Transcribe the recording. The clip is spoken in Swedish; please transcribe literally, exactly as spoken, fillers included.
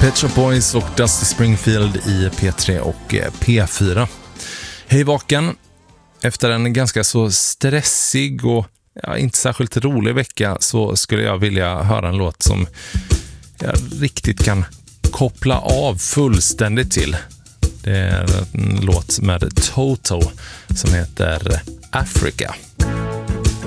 Pet Shop Boys och Dusty Springfield i P tre och P fyra. Hej vaken. Efter en ganska så stressig och ja, inte särskilt rolig vecka så skulle jag vilja höra en låt som jag riktigt kan koppla av fullständigt till. Det är en låt med Toto som heter Africa.